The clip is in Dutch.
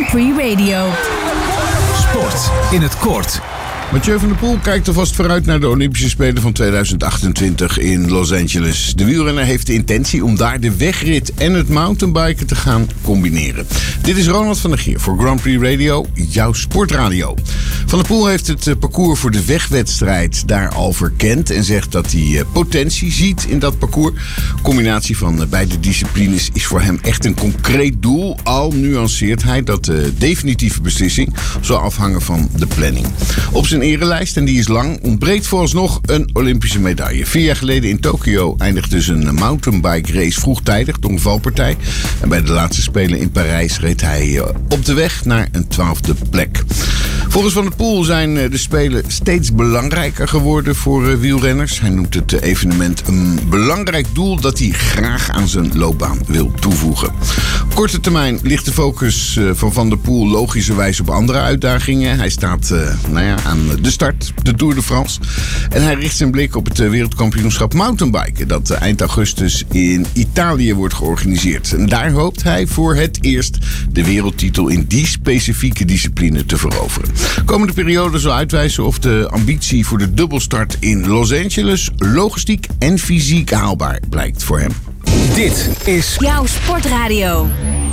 Prix Radio. Sport in het kort. Mathieu van der Poel kijkt alvast vooruit naar de Olympische Spelen van 2028 in Los Angeles. De wielrenner heeft de intentie om daar de wegrit en het mountainbiken te gaan combineren. Dit is Ronald van der Gier voor Grand Prix Radio, jouw sportradio. Van der Poel heeft het parcours voor de wegwedstrijd daar al verkend en zegt dat hij potentie ziet in dat parcours. Combinatie van beide disciplines is voor hem echt een concreet doel. Al nuanceert hij dat de definitieve beslissing zal afhangen van de planning. Op zijn erelijst, en die is lang, ontbreekt vooralsnog een Olympische medaille. 4 jaar geleden in Tokio eindigde zijn mountainbike race vroegtijdig door een valpartij. En bij de laatste Spelen in Parijs reed hij op de weg naar een 12e plek. Volgens Van der Poel zijn de Spelen steeds belangrijker geworden voor wielrenners. Hij noemt het evenement een belangrijk doel dat hij graag aan zijn loopbaan wil toevoegen. Op korte termijn ligt de focus van Van der Poel logischerwijs op andere uitdagingen. Hij staat aan de start, de Tour de France. En hij richt zijn blik op het wereldkampioenschap mountainbiken dat eind augustus in Italië wordt georganiseerd. En daar hoopt hij voor het eerst de wereldtitel in die specifieke discipline te veroveren. Komende periode zal uitwijzen of de ambitie voor de dubbelstart in Los Angeles logistiek en fysiek haalbaar blijkt voor hem. Dit is Jouw sportradio.